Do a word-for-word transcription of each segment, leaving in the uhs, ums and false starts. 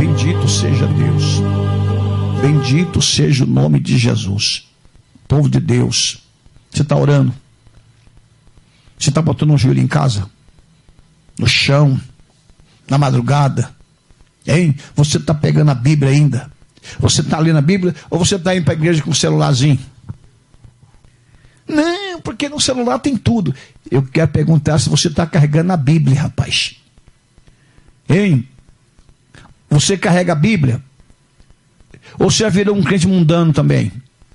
Bendito seja Deus. Bendito seja o nome de Jesus. Povo de Deus, você está orando? Você está botando um joelho em casa? No chão? Na madrugada? Hein? Você está pegando a Bíblia ainda? Você está lendo a Bíblia? Ou você está indo para a igreja com o celularzinho? Não, porque no celular tem tudo. Eu quero perguntar se você está carregando a Bíblia, rapaz. Hein? Você carrega a Bíblia? Ou você já virou um crente mundano também?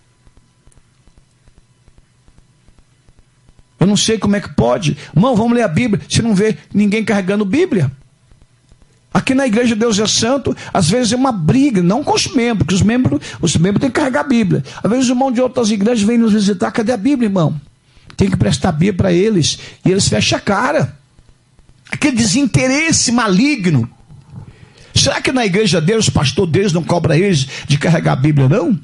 Eu não sei como é que pode. Irmão, vamos ler a Bíblia. Você não vê ninguém carregando Bíblia. Aqui na igreja Deus é Santo, às vezes é uma briga, não com os membros, porque os membros, os membros têm que carregar a Bíblia. Às vezes os irmãos de outras igrejas vêm nos visitar, cadê a Bíblia, irmão? Tem que prestar a Bíblia para eles, e eles fecham a cara. Aquele desinteresse maligno. Será que na igreja Deus, pastor Deus não cobra eles de carregar a Bíblia, não?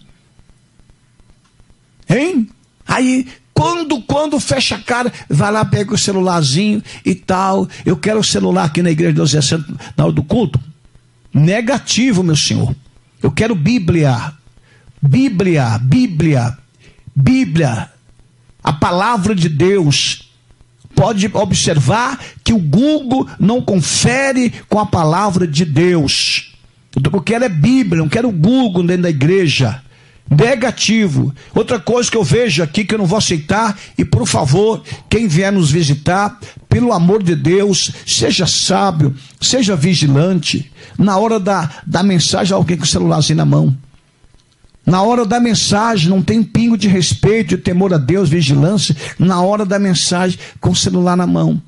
Hein? Aí, quando, quando fecha a cara, vai lá, pega o celularzinho e tal. Eu quero o celular aqui na igreja de Deus é Santo na hora do culto. Negativo, meu senhor. Eu quero Bíblia. Bíblia, Bíblia, Bíblia. A palavra de Deus. Pode observar que o Google não confere com a palavra de Deus. Eu quero é Bíblia, não quero o Google dentro da igreja. Negativo. Outra coisa que eu vejo aqui que eu não vou aceitar, e por favor, quem vier nos visitar, pelo amor de Deus, seja sábio, seja vigilante. Na hora da, da mensagem, alguém com o celularzinho na mão. Na hora da mensagem, não tem pingo de respeito, de temor a Deus, vigilância. Na hora da mensagem, com o celular na mão.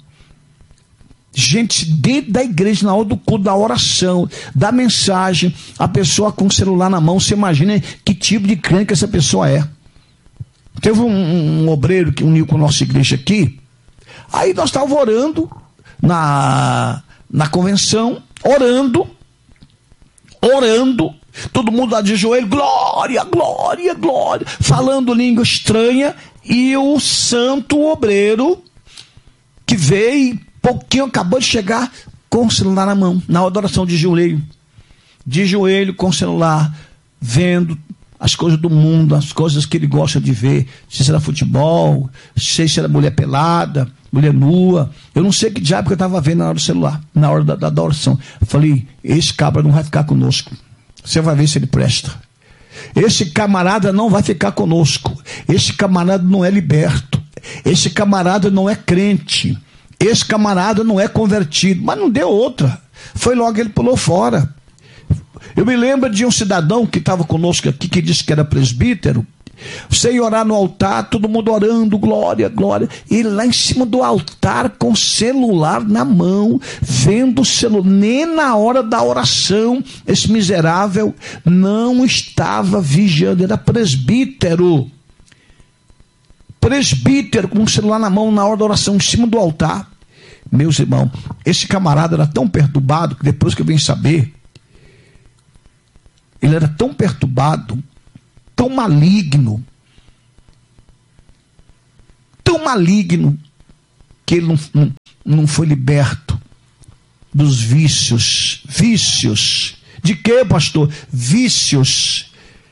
Gente, dentro da igreja, na hora do culto, da oração, da mensagem, a pessoa com o celular na mão, você imagina que tipo de crente que essa pessoa é. Teve um, um, um obreiro que uniu com a nossa igreja aqui, aí nós estávamos orando na, na convenção, orando, orando, todo mundo lá de joelho, glória, glória, glória, falando língua estranha, e o santo obreiro que veio, pouquinho acabou de chegar com o celular na mão, na adoração de joelho, de joelho com o celular, vendo as coisas do mundo, as coisas que ele gosta de ver, se será futebol, se será mulher pelada, mulher nua, eu não sei que diabo que eu estava vendo na hora do celular, na hora da, da adoração. Eu falei, esse cabra não vai ficar conosco, você vai ver se ele presta. Esse camarada não vai ficar conosco, esse camarada não é liberto, esse camarada não é crente, esse camarada não é convertido. Mas não deu outra, foi logo, ele pulou fora. Eu me lembro de um cidadão que estava conosco aqui, que disse que era presbítero. Você ia orar no altar, todo mundo orando, glória, glória, e lá em cima do altar com o celular na mão, vendo o celular. Nem na hora da oração esse miserável não estava vigiando, era presbítero. Presbítero com o celular na mão na hora da oração, em cima do altar. Meus irmãos, esse camarada era tão perturbado que depois que eu vim saber, ele era tão perturbado, tão maligno, tão maligno, que ele não, não, não foi liberto dos vícios. Vícios. De quê, pastor? Vícios.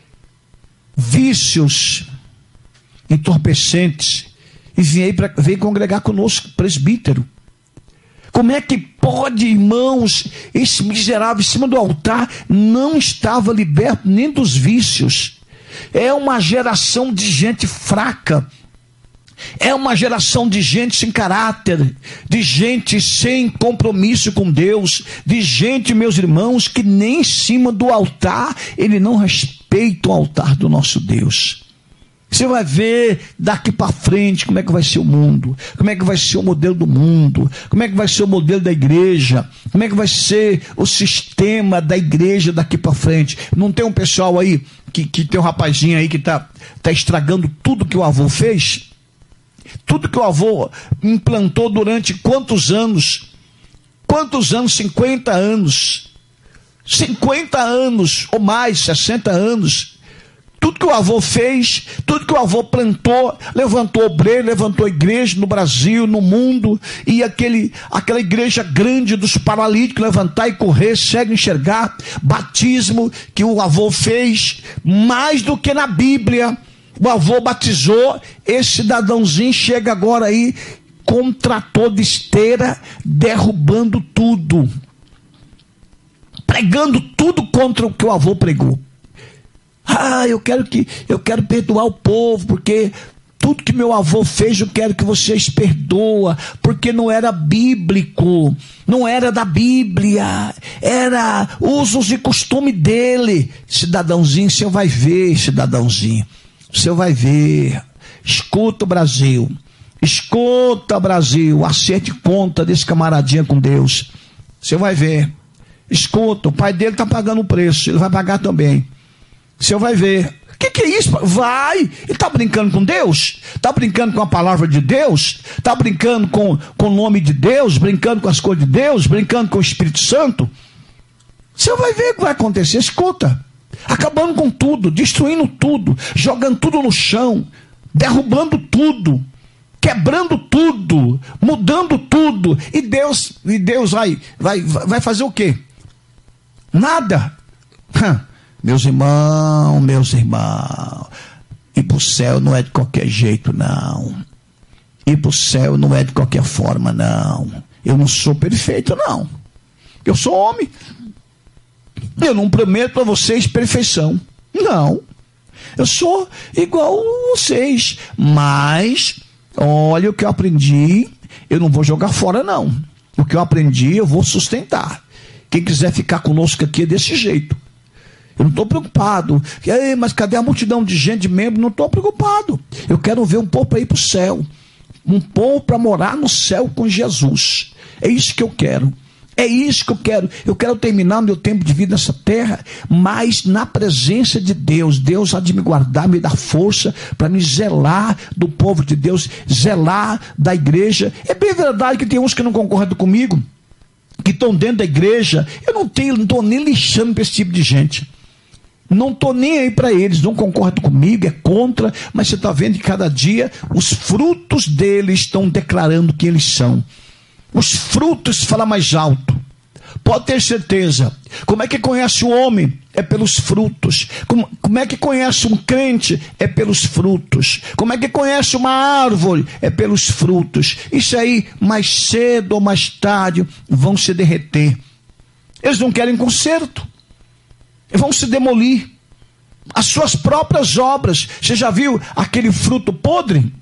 Vícios entorpecentes. E veio, pra, veio congregar conosco, presbítero. Como é que pode, irmãos, esse miserável em cima do altar não estava liberto nem dos vícios? É uma geração de gente fraca, é uma geração de gente sem caráter, de gente sem compromisso com Deus, de gente, meus irmãos, que nem em cima do altar, ele não respeita o altar do nosso Deus. Você vai ver daqui para frente como é que vai ser o mundo, como é que vai ser o modelo do mundo, como é que vai ser o modelo da igreja, como é que vai ser o sistema da igreja daqui para frente. Não tem um pessoal aí, que, que tem um rapazinho aí que está tá estragando tudo que o avô fez? Tudo que o avô implantou durante quantos anos? Quantos anos? cinquenta anos. cinquenta anos ou mais, sessenta anos. Tudo que o avô fez, tudo que o avô plantou, levantou obreiro, levantou igreja no Brasil, no mundo, e aquele, aquela igreja grande dos paralíticos levantar e correr, cego enxergar, batismo que o avô fez, mais do que na Bíblia. O avô batizou, esse cidadãozinho chega agora aí, contratou de esteira, derrubando tudo, pregando tudo contra o que o avô pregou. Ah, eu quero que eu quero perdoar o povo, porque tudo que meu avô fez eu quero que vocês perdoem, porque não era bíblico, não era da Bíblia, era usos e costume dele. Cidadãozinho, você vai ver, cidadãozinho, você vai ver. Escuta o Brasil, escuta Brasil, acerte conta desse camaradinha com Deus, você vai ver. Escuta, o pai dele está pagando o preço, ele vai pagar também. Você vai ver. O que, que é isso? Vai. Ele está brincando com Deus? Está brincando com a palavra de Deus? Está brincando com, com o nome de Deus? Brincando com as coisas de Deus? Brincando com o Espírito Santo? Você vai ver o que vai acontecer. Escuta. Acabando com tudo, destruindo tudo, jogando tudo no chão, derrubando tudo, quebrando tudo, mudando tudo. E Deus, e Deus vai, vai, vai fazer o quê? Nada. Meus irmãos, meus irmãos, ir para o céu não é de qualquer jeito, não. Ir para o céu não é de qualquer forma, não. Eu não sou perfeito, não. Eu sou homem. Eu não prometo a vocês perfeição. Não. Eu sou igual a vocês. Mas, olha o que eu aprendi, eu não vou jogar fora, não. O que eu aprendi, eu vou sustentar. Quem quiser ficar conosco aqui é desse jeito. Eu não estou preocupado. E, mas cadê a multidão de gente, de membros? Não estou preocupado. Eu quero ver um povo para ir para o céu. Um povo para morar no céu com Jesus. É isso que eu quero. É isso que eu quero. Eu quero terminar meu tempo de vida nessa terra, mas na presença de Deus. Deus há de me guardar, me dar força para me zelar do povo de Deus, zelar da igreja. É bem verdade que tem uns que não concordam comigo, que estão dentro da igreja. Eu não tenho, não estou nem lixando para esse tipo de gente. Não estou nem aí para eles, não concordam comigo, é contra, mas você está vendo que cada dia os frutos deles estão declarando quem eles são. Os frutos falam mais alto. Pode ter certeza. Como é que conhece o homem? É pelos frutos. Como, como é que conhece um crente? É pelos frutos. Como é que conhece uma árvore? É pelos frutos. Isso aí, mais cedo ou mais tarde, vão se derreter. Eles não querem conserto. Vão se demolir. As suas próprias obras. Você já viu aquele fruto podre?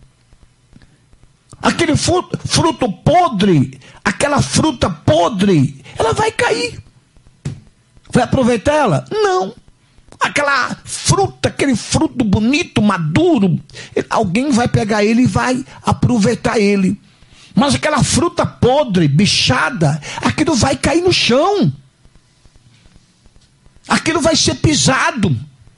Aquele fruto, fruto podre, aquela fruta podre, ela vai cair. Vai aproveitar ela? Não. Aquela fruta, aquele fruto bonito, maduro, alguém vai pegar ele e vai aproveitar ele. Mas aquela fruta podre, bichada, aquilo vai cair no chão. Aquilo vai ser pisado.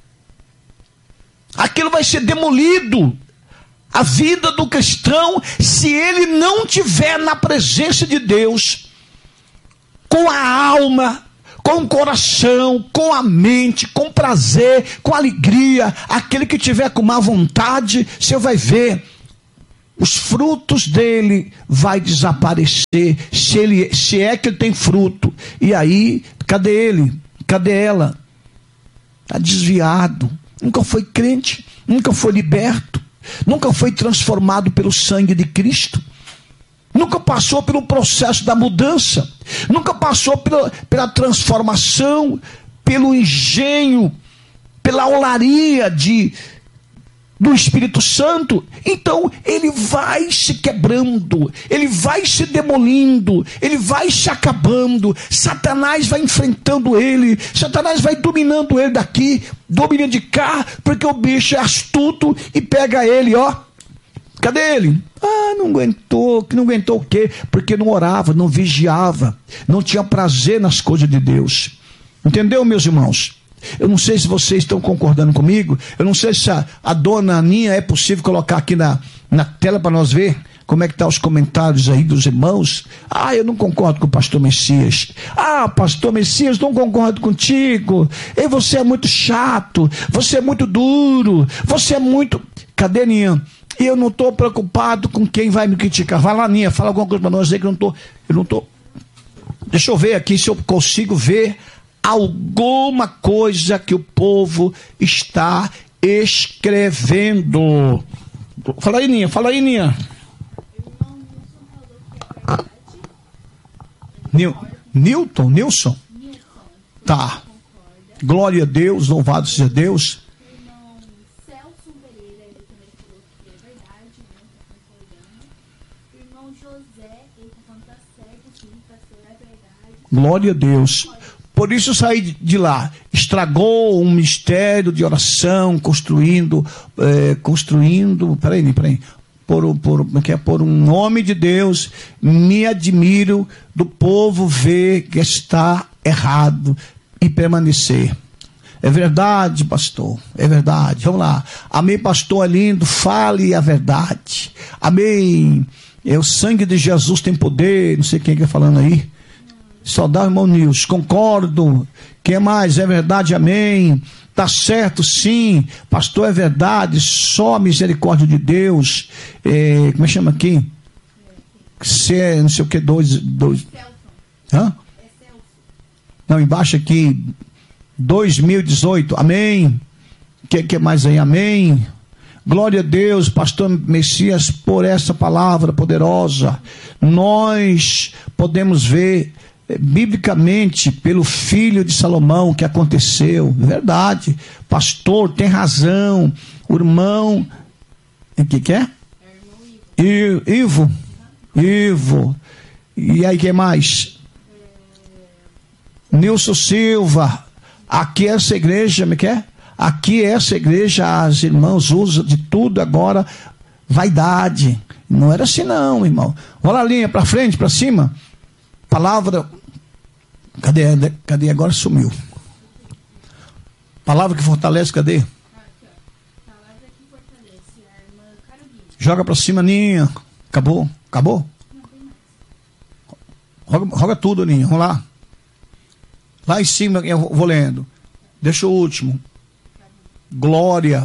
Aquilo vai ser demolido. A vida do cristão, se ele não tiver na presença de Deus, com a alma, com o coração, com a mente, com prazer, com alegria, aquele que tiver com má vontade, você vai ver, os frutos dele vai desaparecer, se, ele, se é que ele tem fruto. E aí, cadê ele? Cadê ela? Está desviado, nunca foi crente, nunca foi liberto, nunca foi transformado pelo sangue de Cristo, nunca passou pelo processo da mudança, nunca passou pela, pela transformação, pelo engenho, pela olaria de, do Espírito Santo. Então ele vai se quebrando, ele vai se demolindo, ele vai se acabando. Satanás vai enfrentando ele, Satanás vai dominando ele daqui, domina de cá, porque o bicho é astuto e pega ele, ó. Cadê ele? Ah, não aguentou. Que não aguentou o quê? Porque não orava, não vigiava, não tinha prazer nas coisas de Deus. Entendeu, meus irmãos? Eu não sei se vocês estão concordando comigo. Eu não sei se a, a dona Aninha é possível colocar aqui na, na tela para nós ver. Como é que estão os comentários aí dos irmãos? Ah, eu não concordo com o pastor Messias. Ah, pastor Messias, não concordo contigo. E você é muito chato, você é muito duro, você é muito... Cadê Ninha? E eu não estou preocupado com quem vai me criticar. Vai lá, Ninha, fala alguma coisa para nós aí que eu não estou... Eu não estou... Deixa eu ver aqui se eu consigo ver alguma coisa que o povo está escrevendo. Fala aí, Ninha, fala aí, Ninha. Nil, Nilton, Nilson? Tá. Glória a Deus, louvado seja Deus. Glória a Deus. Por isso eu saí de lá. Estragou um mistério de oração, construindo, é, construindo, peraí, peraí. Por, por, que é por um nome de Deus, me admiro do povo ver que está errado e permanecer. É verdade, pastor, é verdade. Vamos lá. Amém, pastor, é lindo, fale a verdade. Amém. É, o sangue de Jesus tem poder, não sei quem que é falando aí. Saudar o irmão Nilson, concordo. Quem mais? É verdade, amém. Tá certo, sim, pastor, é verdade, só a misericórdia de Deus. É, como é que chama aqui? Se é, não sei o que, dois. dois. Hã? Não, embaixo aqui, dois mil e dezoito, amém. O que, que mais aí? Amém. Glória a Deus, pastor Messias, por essa palavra poderosa. Nós podemos ver biblicamente pelo filho de Salomão que aconteceu. Verdade, pastor, tem razão. O irmão, o que que é? I, Ivo Ivo e aí que mais? Nilson Silva. Aqui essa igreja, me quer? Aqui essa igreja, as irmãs usam de tudo agora, vaidade. Não era assim não, irmão. Rola a linha para frente, para cima. Palavra. Cadê? Cadê? Agora sumiu. Palavra que fortalece, cadê? Aqui, ó. Palavra que fortalece. A irmã Carolina. Joga pra cima, Ninha. Acabou? Acabou? Não, tem mais. Roga, roga tudo, Ninha. Vamos lá. Lá em cima eu vou lendo. Deixa o último. Glória.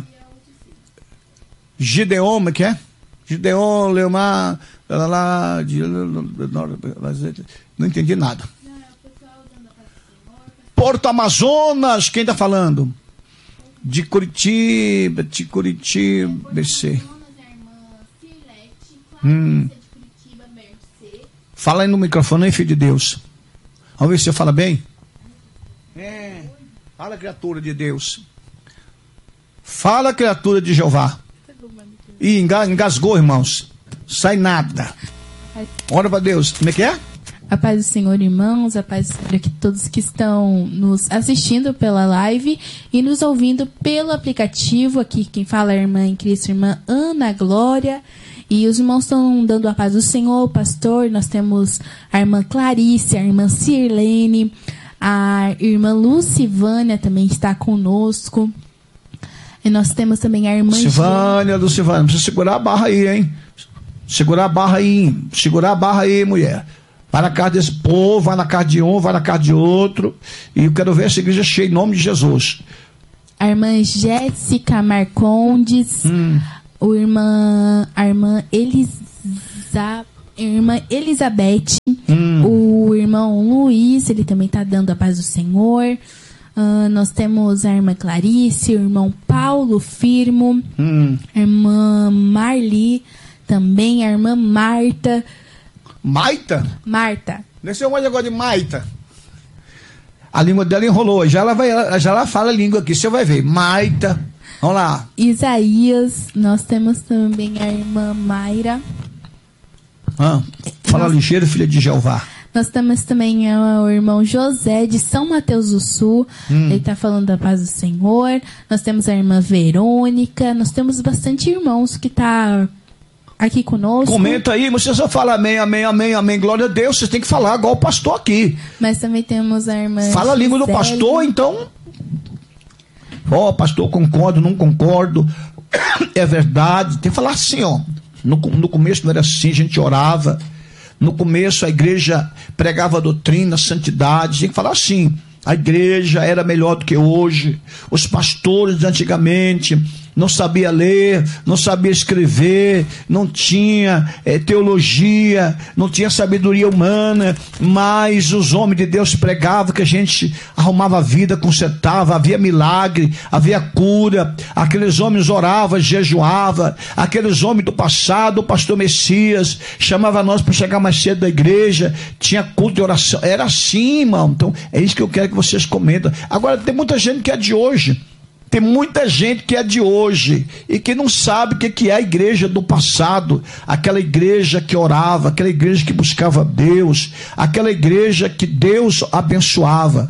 Gideon, como é que é? Gideon, Leomar. Lá, lá, de, não entendi nada. Porto Amazonas, quem está falando? De Curitiba, de Curitiba, B C. Hum. Fala aí no microfone, hein, filho de Deus. Vamos ver se você fala bem. É. Fala, criatura de Deus. Fala, criatura de Jeová. Ih, engasgou, irmãos. Sai nada. Ora para Deus. Como é que é? A paz do Senhor, irmãos, a paz do Senhor aqui todos que estão nos assistindo pela live e nos ouvindo pelo aplicativo. Aqui quem fala é a irmã em Cristo, a irmã Ana Glória. E os irmãos estão dando a paz do Senhor, pastor. Nós temos a irmã Clarice, a irmã Sirlene, a irmã Lucivânia também está conosco. E nós temos também a irmã Lucivânia, Lucivânia, precisa segurar a barra aí, hein? Segurar a barra aí, segurar a barra aí, mulher. Vai na casa desse povo, vai na casa de um, vai na casa de outro. E eu quero ver essa igreja cheia em nome de Jesus. A irmã Jéssica Marcondes, hum. o irmã, a irmã Elisa, irmã Elizabeth, hum. o irmão Luiz, ele também está dando a paz do Senhor. Uh, nós temos a irmã Clarice, o irmão Paulo Firmo, hum. a irmã Marli, também a irmã Marta. Maita? Marta. Nesse é um negócio de Maita. A língua dela enrolou. Já ela, vai, já ela fala a língua aqui, você vai ver. Maita. Vamos lá. Isaías. Nós temos também a irmã Mayra. Ah, fala nós, ligeiro, filha de Jeová. Nós temos também o irmão José de São Mateus do Sul. Hum. Ele está falando da paz do Senhor. Nós temos a irmã Verônica. Nós temos bastante irmãos que estão... Tá aqui conosco. Comenta aí, você só fala amém, amém, amém, amém, glória a Deus. Vocês têm que falar igual o pastor aqui. Mas também temos a irmã Fala a língua do pastor, então. Ó, oh, pastor, concordo, não concordo. É verdade. Tem que falar assim, ó. No, no começo não era assim, a gente orava. No começo a igreja pregava a doutrina, a santidade. Tinha que falar assim: a igreja era melhor do que hoje. Os pastores de antigamente não sabia ler, não sabia escrever, não tinha é, teologia, não tinha sabedoria humana, mas os homens de Deus pregavam que a gente arrumava a vida, consertava, havia milagre, havia cura. Aqueles homens oravam, jejuavam. Aqueles homens do passado, o pastor Messias chamava nós para chegar mais cedo da igreja, tinha culto de oração. Era assim, irmão. Então é isso que eu quero que vocês comentem. Agora tem muita gente que é de hoje. Tem muita gente que é de hoje e que não sabe o que é a igreja do passado, aquela igreja que orava, aquela igreja que buscava Deus, aquela igreja que Deus abençoava.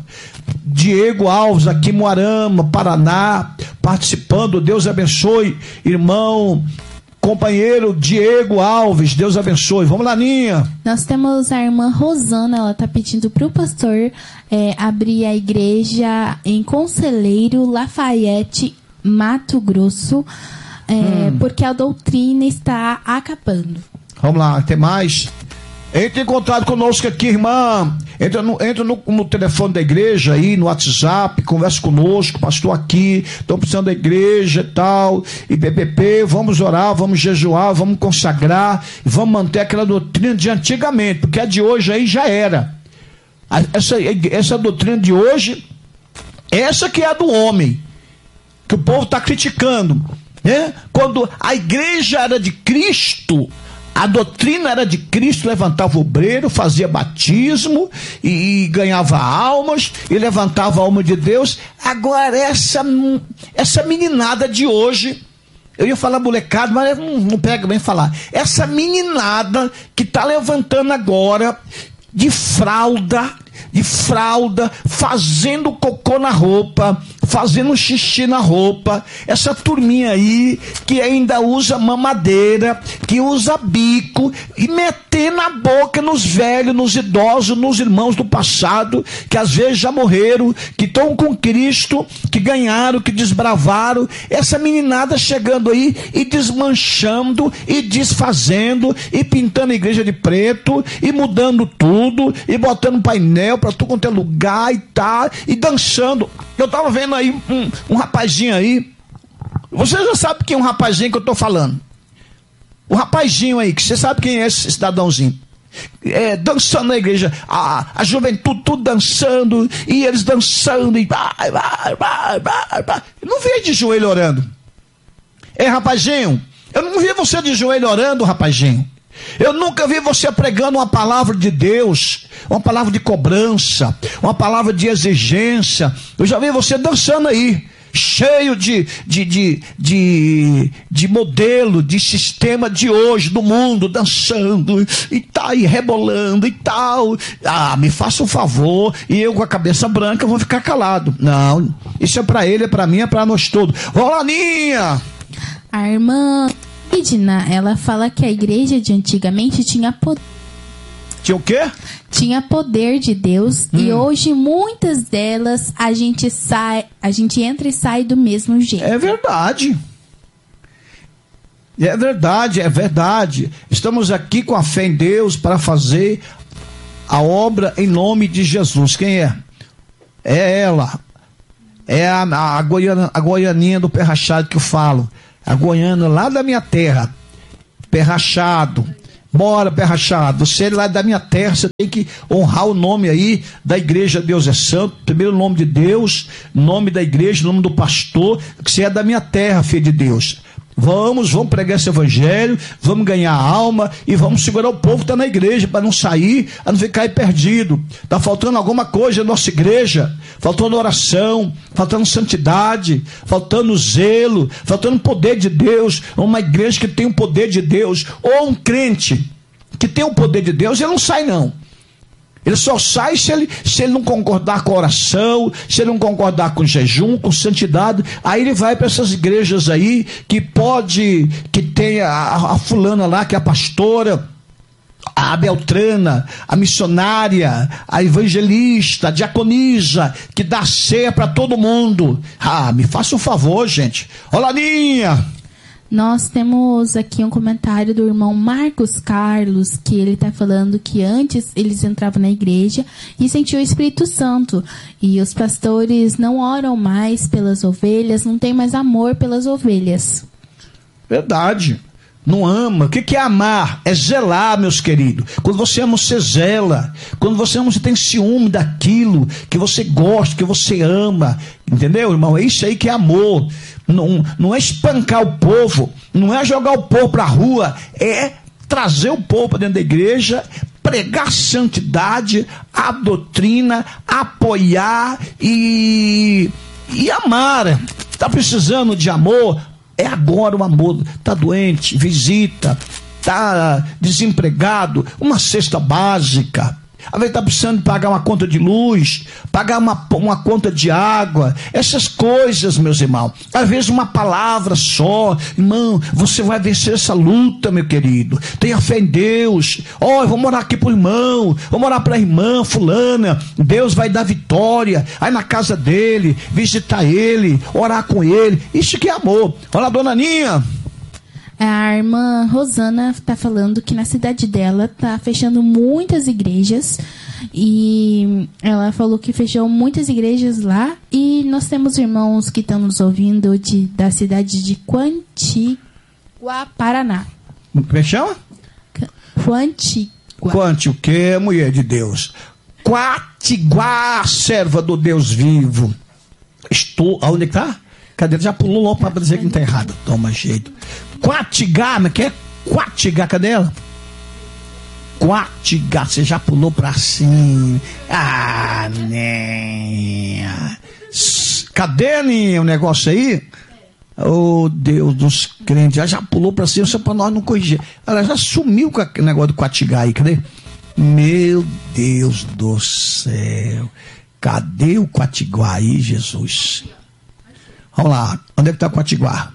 Diego Alves, aqui em Moarama, Paraná, participando. Deus abençoe, irmão, companheiro Diego Alves, Deus abençoe. Vamos lá, Ninha. Nós temos a irmã Rosana, ela está pedindo para o pastor é, abrir a igreja em Conselheiro, Lafayette, Mato Grosso, é, hum. porque a doutrina está acabando. Vamos lá, tem mais? Entre em contato conosco aqui, irmã. Entra, no, entra no, no telefone da igreja aí, no WhatsApp, conversa conosco, pastor aqui, estou precisando da igreja e tal, e P P P, vamos orar, vamos jejuar, vamos consagrar, vamos manter aquela doutrina de antigamente, porque a de hoje aí já era. Essa, essa doutrina de hoje, essa que é a do homem, que o povo está criticando, né? Quando a igreja era de Cristo, a doutrina era de Cristo, levantava o obreiro, fazia batismo e, e ganhava almas, e levantava a alma de Deus. Agora essa, essa meninada de hoje, eu ia falar molecada, mas não, não pega bem falar, essa meninada que está levantando agora de fralda, de fralda, fazendo cocô na roupa, fazendo xixi na roupa, essa turminha aí que ainda usa mamadeira, que usa bico e meter na boca nos velhos, nos idosos, nos irmãos do passado, que às vezes já morreram, que estão com Cristo, que ganharam, que desbravaram, essa meninada chegando aí e desmanchando e desfazendo e pintando a igreja de preto e mudando tudo e botando painel para tudo quanto é lugar e tal, e dançando. Eu tava vendo aí um, um rapazinho aí, você já sabe quem é um rapazinho que eu tô falando, o rapazinho aí, que você sabe quem é esse cidadãozinho, é, dançando na igreja, a, a juventude tudo dançando, e eles dançando, e vai, vai, vai, vai, vai. Eu não vi de joelho orando. É, rapazinho, eu não vi você de joelho orando, rapazinho. Eu nunca vi você pregando uma palavra de Deus, uma palavra de cobrança, uma palavra de exigência. Eu já vi você dançando aí, cheio de, de, de, de, de modelo, de sistema de hoje, do mundo, dançando, e tá aí rebolando e tal. Ah, me faça um favor, e eu com a cabeça branca vou ficar calado. Não, isso é para ele, é para mim, é para nós todos. Rolaninha! A irmã Edna, ela fala que a igreja de antigamente tinha poder. Tinha o quê? Tinha poder de Deus, hum. e hoje muitas delas a gente sai, a gente entra e sai do mesmo jeito. É verdade. É verdade, é verdade. Estamos aqui com a fé em Deus para fazer a obra em nome de Jesus. Quem é? É ela. É a, a, goiana, a goianinha do pé rachado que eu falo. A goiana lá da minha terra, pé rachado. Bora, pé rachado, você é lá da minha terra, você tem que honrar o nome aí da igreja Deus é Santo, primeiro o nome de Deus, nome da igreja, nome do pastor, que você é da minha terra, filho de Deus. Vamos, vamos pregar esse evangelho, vamos ganhar alma e vamos segurar o povo que está na igreja para não sair, para não ficar aí perdido. Está faltando alguma coisa na nossa igreja, faltando oração, faltando santidade, faltando zelo, faltando poder de Deus. Uma igreja que tem o poder de Deus, ou um crente que tem o poder de Deus, ele não sai não. Ele só sai se ele, se ele não concordar com a oração, se ele não concordar com o jejum, com santidade. Aí ele vai para essas igrejas aí, que pode, que tem a, a fulana lá, que é a pastora, a Beltrana, a missionária, a evangelista, a diaconisa, que dá ceia para todo mundo. Ah, me faça um favor, gente. Olá, Ninha. Nós temos aqui um comentário do irmão Marcos Carlos, que ele está falando que antes eles entravam na igreja e sentiam o Espírito Santo. E os pastores não oram mais pelas ovelhas, não tem mais amor pelas ovelhas. Verdade. Não ama. O que é amar? É zelar, meus queridos. Quando você ama, você zela. Quando você ama, você tem ciúme daquilo que você gosta, que você ama. Entendeu, irmão? É isso aí que é amor. Não, não é espancar o povo, não é jogar o povo para a rua, é trazer o povo para dentro da igreja, pregar santidade, a doutrina, apoiar e, e amar. Está precisando de amor? É agora o amor. Está doente, visita, está desempregado, uma cesta básica. Às vezes está precisando pagar uma conta de luz, pagar uma, uma conta de água, essas coisas, meus irmãos. Às vezes uma palavra só, irmão, você vai vencer essa luta, meu querido. Tenha fé em Deus. Ó, oh, eu vou morar aqui pro irmão, vou morar para a irmã fulana. Deus vai dar vitória. Aí na casa dele, visitar ele, orar com ele. Isso que é amor. Olha, dona Aninha. A irmã Rosana está falando que na cidade dela está fechando muitas igrejas. E ela falou que fechou muitas igrejas lá. E nós temos irmãos que estão nos ouvindo de, da cidade de Quantigua, Paraná. Como é que chama? Quantigua. Quanti, o que, mulher de Deus? Quatiguá, serva do Deus vivo. Estou. Aonde é que está? Cadê? Já pulou logo para dizer que não está errado. Toma jeito. Quatiguá, mas que é Quatiguá? Cadê ela? Quatiguá, você já pulou para cima. Ah, né? Cadê, né, o negócio aí? Oh, Deus dos crentes, já, já pulou para cima, só para nós não corrigir. Ela já sumiu com o negócio do Quatiguá aí, cadê? Meu Deus do céu. Cadê o Quatiguá aí, Jesus? Vamos lá, onde é que está o Quatiguá?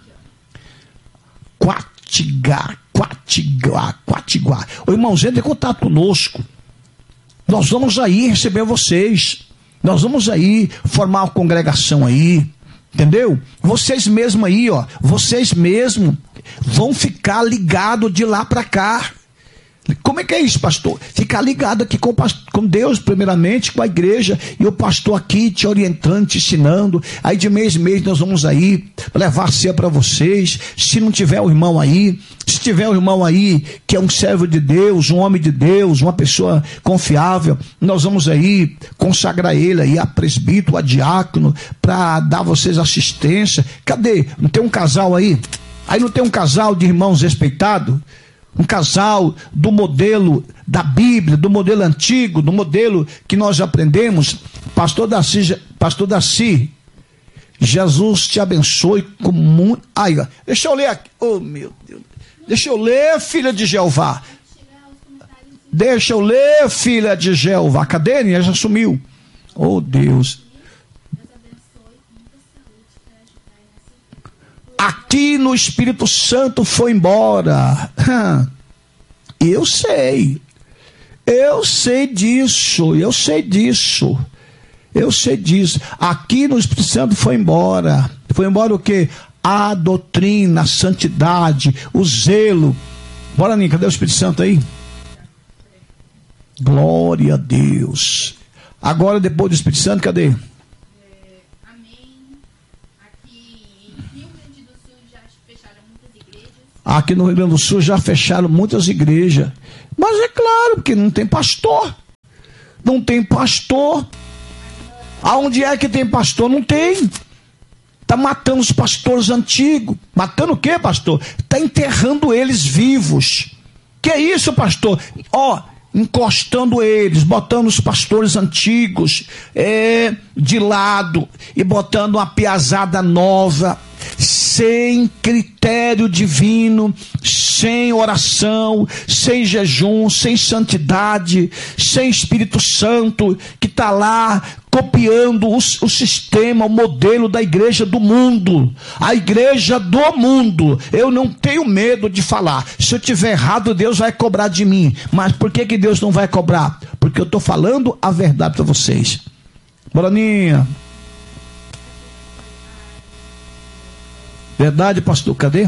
Quatiguá, Quatiguá, Quatiguá. Ô irmãos, entre em contato conosco. Nós vamos aí receber vocês. Nós vamos aí formar uma congregação aí. Entendeu? Vocês mesmos aí, ó. Vocês mesmos vão ficar ligados de lá para cá. Como é que é isso, pastor? Ficar ligado aqui com, com Deus, primeiramente, com a igreja, e o pastor aqui te orientando, te ensinando. Aí de mês em mês nós vamos aí levar ceia para vocês. Se não tiver o irmão aí, se tiver o irmão aí que é um servo de Deus, um homem de Deus, uma pessoa confiável, nós vamos aí consagrar ele aí a presbítero, a diácono, para dar a vocês assistência. Cadê? Não tem um casal aí? Aí não tem um casal de irmãos respeitados? Um casal do modelo da Bíblia, do modelo antigo, do modelo que nós aprendemos. Pastor Darcy, Pastor Darcy, Jesus te abençoe com muito. Ai, deixa eu ler aqui. Oh, meu Deus. Deixa eu ler, filha de Jeová. Deixa eu ler, filha de Jeová. Cadê? Ela já sumiu. Oh, Deus. Aqui no Espírito Santo foi embora. Eu sei. Eu sei disso. Eu sei disso. Eu sei disso. Aqui no Espírito Santo foi embora. Foi embora o quê? A doutrina, a santidade, o zelo. Bora, Ninha, cadê o Espírito Santo aí? Glória a Deus. Agora, depois do Espírito Santo, cadê? Aqui no Rio Grande do Sul já fecharam muitas igrejas. Mas é claro que não tem pastor. Não tem pastor. Aonde é que tem pastor? Não tem. Está matando os pastores antigos. Matando o quê, pastor? Está enterrando eles vivos. Que é isso, pastor? Ó, encostando eles, botando os pastores antigos é, de lado e botando uma piazada nova, sem critério divino, sem oração, sem jejum, sem santidade, sem Espírito Santo, que está lá copiando o, o sistema, o modelo da igreja do mundo. A igreja do mundo. Eu não tenho medo de falar. Se eu tiver errado, Deus vai cobrar de mim. Mas por que, que Deus não vai cobrar? Porque eu estou falando a verdade para vocês. Boraninha. Verdade, pastor, cadê?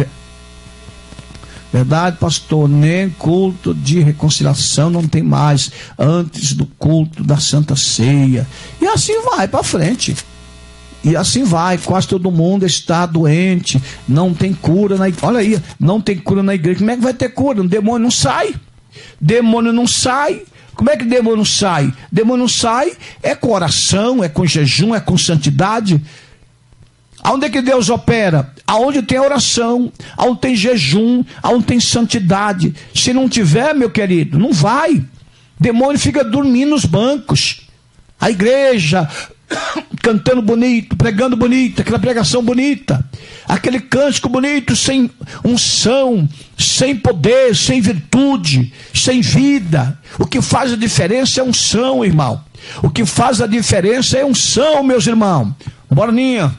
Verdade, pastor, nem culto de reconciliação não tem mais antes do culto da Santa Ceia. E assim vai para frente. E assim vai, quase todo mundo está doente, não tem cura na igreja. Olha aí, não tem cura na igreja. Como é que vai ter cura? O demônio não sai. Demônio não sai. Como é que demônio não sai? Demônio não sai é com oração, é com jejum, é com santidade. Aonde é que Deus opera? Aonde tem oração, aonde tem jejum, aonde tem santidade. Se não tiver, meu querido, não vai. Demônio fica dormindo nos bancos. A igreja cantando bonito, pregando bonito, aquela pregação bonita, aquele cântico bonito, sem unção, sem poder, sem virtude, sem vida. O que faz a diferença é unção, irmão. O que faz a diferença é unção, meus irmãos. Bora, Ninha.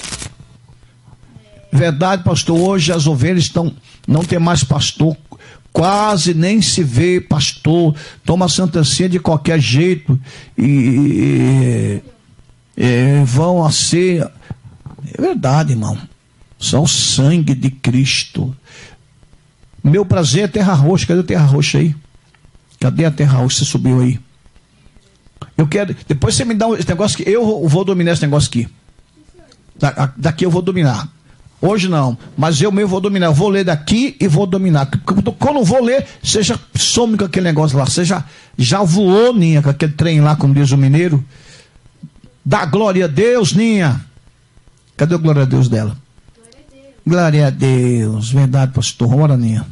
Verdade, pastor, hoje as ovelhas estão, não tem mais pastor, quase nem se vê pastor, toma Santa Ceia de qualquer jeito e, e vão a ser, é verdade, irmão, só o sangue de Cristo. Meu prazer é terra roxa. Cadê a terra roxa aí? Cadê a terra roxa? Você subiu aí? Eu quero, depois você me dá um, esse negócio que eu vou dominar esse negócio aqui. Da, daqui eu vou dominar. Hoje não, mas eu mesmo vou dominar. Eu vou ler daqui e vou dominar. Quando eu vou ler, você já some com aquele negócio lá. Você já, já voou, Ninha, com aquele trem lá, como diz o mineiro. Dá glória a Deus, Ninha. Cadê a glória a Deus dela? Glória a Deus. Glória a Deus. Verdade, pastor. Ora, Ninha.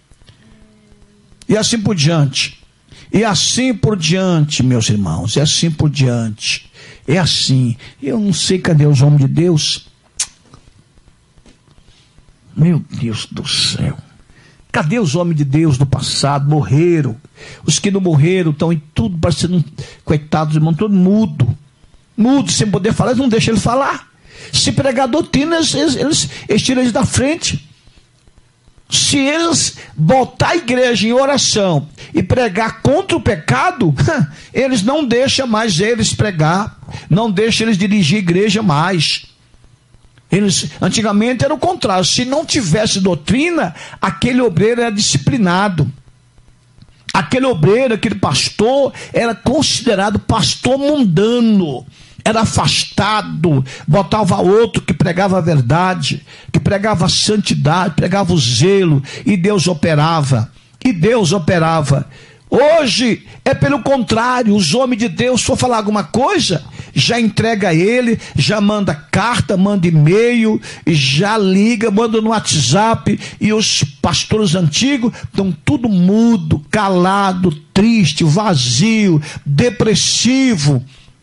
E assim por diante. E assim por diante, meus irmãos. E assim por diante. É assim. Eu não sei cadê os homens de Deus. Meu Deus do céu. Cadê os homens de Deus do passado? Morreram. Os que não morreram estão em tudo parecendo, coitados, irmão, todo mudo. Mudo, sem poder falar, eles não deixam ele falar. Se pregar doutrina, eles, eles, eles tiram eles da frente. Se eles botar a igreja em oração e pregar contra o pecado, eles não deixam mais eles pregar. Não deixam eles dirigir a igreja mais. Eles, antigamente era o contrário. Se não tivesse doutrina, aquele obreiro era disciplinado. Aquele obreiro, aquele pastor, era considerado pastor mundano. Era afastado. Botava outro que pregava a verdade, que pregava a santidade, pregava o zelo. E Deus operava. E Deus operava. Hoje é pelo contrário. Os homens de Deus, se for falar alguma coisa, já entrega a ele, já manda carta, manda e-mail, já liga, manda no WhatsApp. E os pastores antigos estão tudo mudo, calado, triste, vazio, depressivo.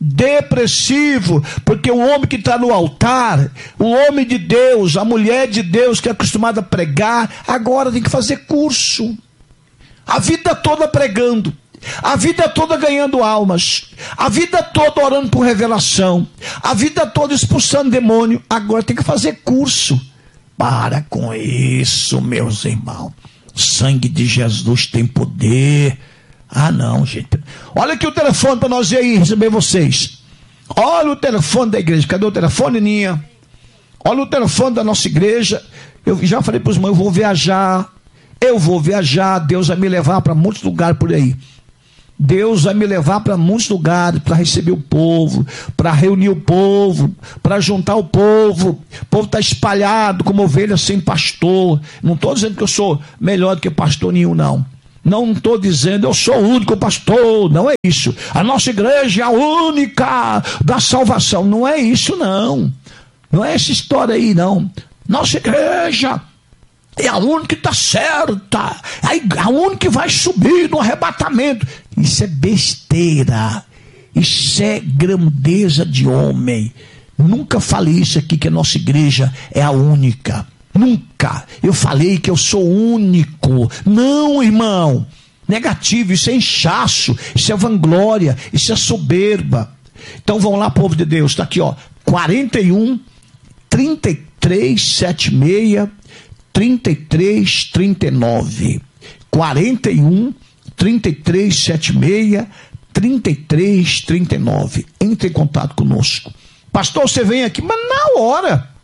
Depressivo, porque o homem que está no altar, o homem de Deus, a mulher de Deus que é acostumada a pregar, agora tem que fazer curso. A vida toda pregando, a vida toda ganhando almas, a vida toda orando por revelação, a vida toda expulsando demônio. Agora tem que fazer curso. Para com isso, meus irmãos. O sangue de Jesus tem poder. Ah, não, gente. Olha aqui o telefone para nós ir aí receber vocês. Olha o telefone da igreja. Cadê o telefone, Ninha? Olha o telefone da nossa igreja. Eu já falei para os irmãos, eu vou viajar. Eu vou viajar, Deus vai me levar para muitos lugares por aí. Deus vai me levar para muitos lugares para receber o povo, para reunir o povo, para juntar o povo. O povo está espalhado como ovelha sem pastor. Não estou dizendo que eu sou melhor do que pastor nenhum, não. Não estou dizendo eu sou o único pastor. Não é isso. A nossa igreja é a única da salvação. Não é isso, não. Não é essa história aí, não. Nossa igreja é a única que está certa, a única que vai subir no arrebatamento. Isso é besteira, isso é grandeza de homem. Nunca falei isso aqui, que a nossa igreja é a única. Nunca. Eu falei que eu sou único. Não, irmão. Negativo, isso é inchaço, isso é vanglória, isso é soberba. Então vamos lá, povo de Deus. Está aqui, ó, quarenta e um, trinta e três, setenta e seis, trinta e três, trinta e nove. quarenta e um, trinta e três, setenta e seis, trinta e três, trinta e nove. Entre em contato conosco. Pastor, você vem aqui, mas na hora.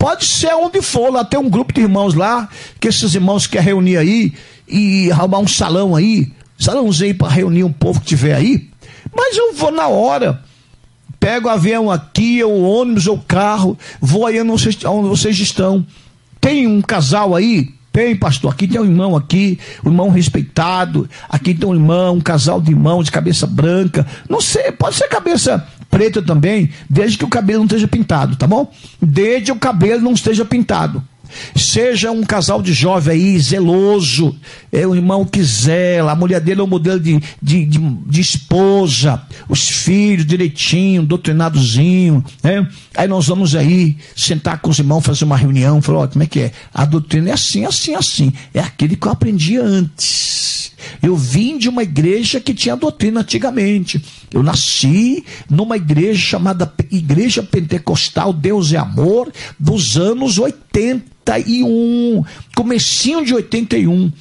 Pode ser onde for, lá tem um grupo de irmãos lá, que esses irmãos querem reunir aí e arrumar um salão aí, salãozinho aí para reunir um povo que tiver aí. Mas eu vou na hora, pego o avião aqui, ou ônibus, ou carro, vou aí onde vocês, onde vocês estão. Tem um casal aí? Tem, pastor. Aqui tem um irmão aqui, um irmão respeitado. Aqui tem um irmão, um casal de irmãos de cabeça branca. Não sei, pode ser cabeça preta também, desde que o cabelo não esteja pintado, tá bom? Desde que o cabelo não esteja pintado. Seja um casal de jovem aí, zeloso, é o irmão que zela, a mulher dele é um modelo de, de, de, de esposa, os filhos direitinho, doutrinadozinho, né? Aí nós vamos aí sentar com os irmãos, fazer uma reunião, falar, ó, como é que é? A doutrina é assim, assim, assim, é aquele que eu aprendi antes. Eu vim de uma igreja que tinha doutrina antigamente. Eu nasci numa igreja chamada Igreja Pentecostal Deus é Amor, dos anos oitenta e um, comecinho de oitenta e um,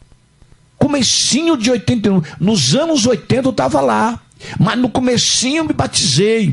comecinho de oitenta e um, nos anos oitenta eu estava lá, mas no comecinho eu me batizei.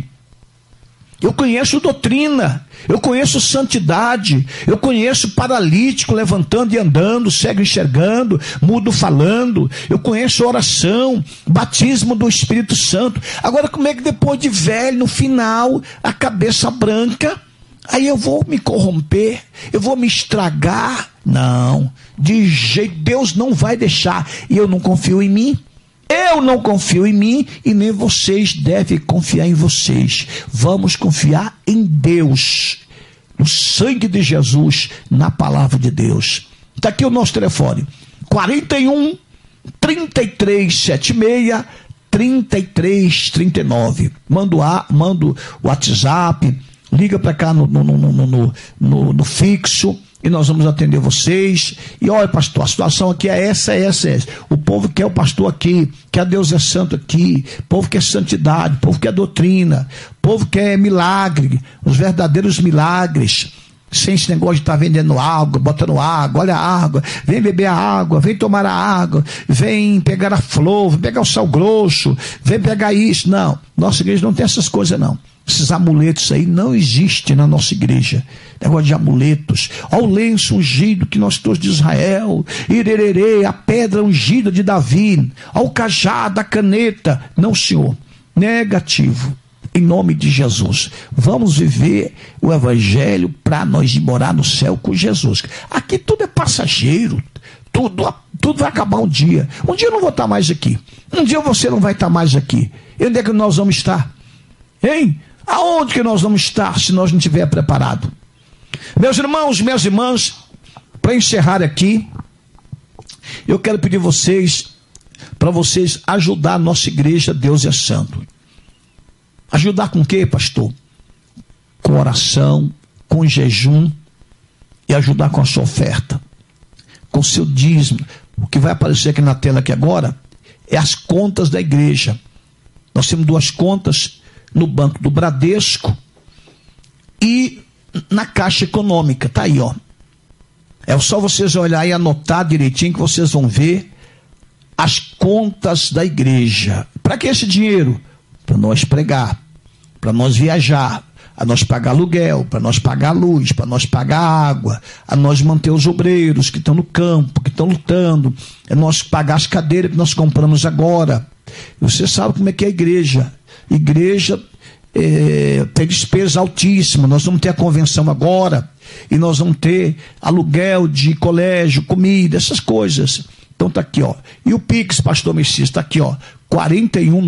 Eu conheço doutrina, eu conheço santidade, eu conheço paralítico levantando e andando, cego enxergando, mudo falando, eu conheço oração, batismo do Espírito Santo. Agora, como é que depois de velho, no final, a cabeça branca, aí eu vou me corromper, eu vou me estragar? Não, de jeito, Deus não vai deixar, e eu não confio em mim. Eu não confio em mim e nem vocês devem confiar em vocês. Vamos confiar em Deus, no sangue de Jesus, na palavra de Deus. Está aqui o nosso telefone: quarenta e um, trinta e três, setenta e seis, trinta e três, trinta e nove. Manda o, manda o WhatsApp, liga para cá no, no, no, no, no, no fixo. E nós vamos atender vocês. E olha, pastor, a situação aqui é essa, é essa, é essa. O povo quer o pastor aqui, quer Deus é santo aqui, o povo quer santidade, o povo quer doutrina, o povo quer milagre, os verdadeiros milagres, sem esse negócio de estar tá vendendo água, botando água, olha a água, vem beber a água, vem tomar a água, vem pegar a flor, vem pegar o sal grosso, vem pegar isso. Não, nossa igreja não tem essas coisas não. Esses amuletos aí não existem na nossa igreja. Negócio de amuletos. Olha o lenço ungido que nós todos de Israel. Irererê, a pedra ungida de Davi. Olha o cajado, a caneta. Não, senhor. Negativo. Em nome de Jesus. Vamos viver o evangelho para nós ir morar no céu com Jesus. Aqui tudo é passageiro. Tudo, tudo vai acabar um dia. Um dia eu não vou estar mais aqui. Um dia você não vai estar mais aqui. E onde é que nós vamos estar? Hein? Aonde que nós vamos estar se nós não estiver preparado? Meus irmãos, minhas irmãs, para encerrar aqui, eu quero pedir vocês, para vocês ajudar a nossa igreja, Deus é Santo. Ajudar com o quê, pastor? Com oração, com jejum, e ajudar com a sua oferta, com o seu dízimo. O que vai aparecer aqui na tela aqui agora é as contas da igreja. Nós temos duas contas no Banco do Bradesco e na Caixa Econômica, tá aí, ó. É só vocês olharem e anotar direitinho que vocês vão ver as contas da igreja. Para que esse dinheiro? Para nós pregar, para nós viajar, a nós pagar aluguel, para nós pagar luz, para nós pagar água, a nós manter os obreiros que estão no campo, que estão lutando, é nós pagar as cadeiras que nós compramos agora. Você sabe como é que é a igreja. Igreja é, tem despesa altíssima. Nós vamos ter a convenção agora e nós vamos ter aluguel de colégio, comida, essas coisas. Então tá aqui, ó. E o Pix, pastor Messias, tá aqui, ó. quarenta e um